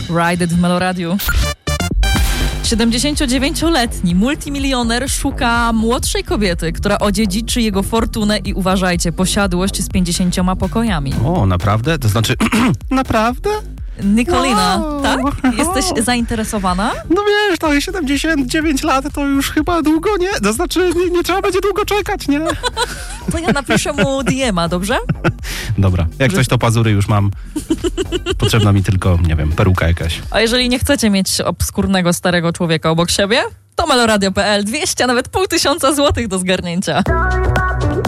Ride It w Meloradiu. 79-letni multimilioner szuka młodszej kobiety, która odziedziczy jego fortunę i uważajcie, posiadłość z 50 pokojami. O, naprawdę? To znaczy, naprawdę? Nikolina, Wow. tak? Jesteś zainteresowana? No wiesz, to 79 lat to już chyba długo nie, to znaczy nie trzeba będzie długo czekać, nie? To ja napiszę mu DM-a, dobrze? Dobra, jak coś to pazury już mam. Potrzebna mi tylko, nie wiem, peruka jakaś. A jeżeli nie chcecie mieć obskurnego starego człowieka obok siebie, to meloradio.pl 200, nawet 500 złotych do zgarnięcia.